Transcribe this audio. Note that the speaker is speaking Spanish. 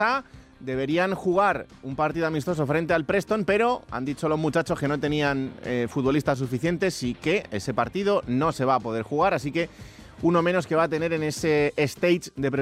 deberían jugar un partido amistoso frente al Preston, pero han dicho los muchachos que no tenían futbolistas suficientes y que ese partido no se va a poder jugar, así que uno menos que va a tener en ese stage de